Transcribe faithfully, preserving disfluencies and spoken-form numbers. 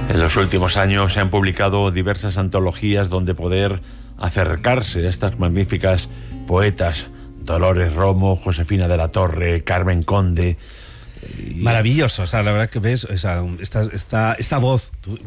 En los últimos años se han publicado diversas antologías donde poder acercarse a estas magníficas poetas: Dolores Romo, Josefina de la Torre, Carmen Conde. Maravilloso, o sea, la verdad que ves, o sea, esta, esta, esta voz, tú,